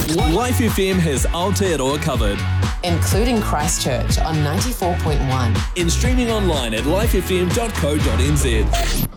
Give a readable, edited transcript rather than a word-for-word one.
Life FM has Aotearoa covered. including Christchurch on 94.1. In streaming online at lifefm.co.nz.